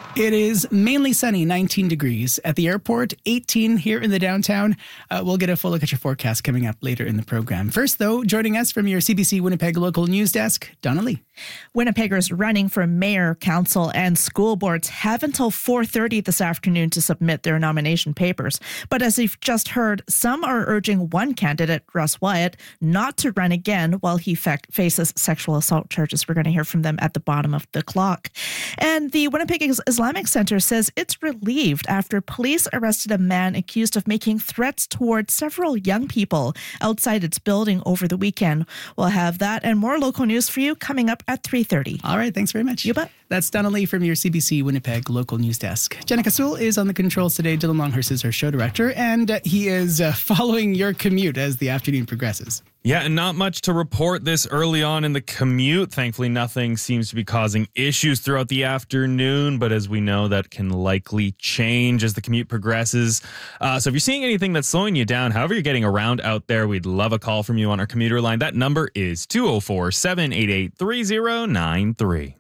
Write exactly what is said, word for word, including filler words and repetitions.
It is mainly sunny, nineteen degrees. At the airport, eighteen here in the downtown. Uh, we'll get a full look at your forecast coming up later in the program. First, though, joining us from your C B C Winnipeg local news desk, Donna Lee. Winnipeggers running for mayor, council, and school boards have until four thirty this afternoon to submit their nomination papers. But as you've just heard, some are urging one candidate, Russ Wyatt, not to run again while he fa- faces sexual assault charges. We're going to hear from them at the bottom of the clock. And the Winnipeg Islamic Center says it's relieved after police arrested a man accused of making threats towards several young people outside its building over the weekend. We'll have that and more local news for you coming up at three thirty. All right, thanks very much. You bet. That's Donna Lee from your C B C Winnipeg local news desk. Jenica Sewell is on the controls today. Dylan Longhurst is our show director, and uh, he is uh, following your commute as the afternoon progresses. Yeah, and not much to report this early on in the commute. Thankfully, nothing seems to be causing issues throughout the afternoon, but as we know, that can likely change as the commute progresses. Uh, so if you're seeing anything that's slowing you down, however you're getting around out there, we'd love a call from you on our commuter line. That number is two oh four, seven eight eight, three oh nine three.